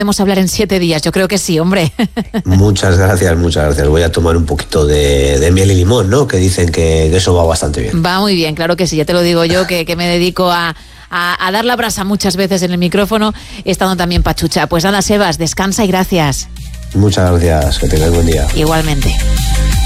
Podemos hablar en 7 días, yo creo que sí, hombre. Muchas gracias. Voy a tomar un poquito de miel y limón, ¿no? Que dicen que eso va bastante bien. Va muy bien, claro que sí, ya te lo digo yo, que me dedico a dar la brasa muchas veces en el micrófono, estando también pachucha. Pues nada, Sebas, descansa y gracias. Muchas gracias, que tengas buen día. Igualmente.